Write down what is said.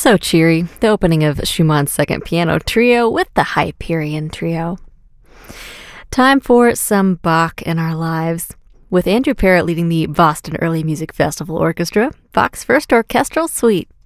So cheery, the opening of Schumann's Second Piano Trio with the Hyperion Trio. Time for some Bach in our lives. With Andrew Parrott leading the Boston Early Music Festival Orchestra, Bach's first orchestral suite.